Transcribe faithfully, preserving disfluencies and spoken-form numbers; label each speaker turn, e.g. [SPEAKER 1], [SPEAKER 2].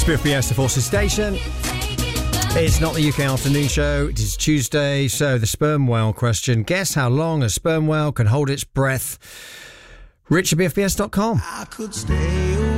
[SPEAKER 1] B F B S, the Forces Station. It's not the U K afternoon show. It is Tuesday. So the sperm whale question. Guess how long a sperm whale can hold its breath. Rich at B F B S dot com.
[SPEAKER 2] I could stay away.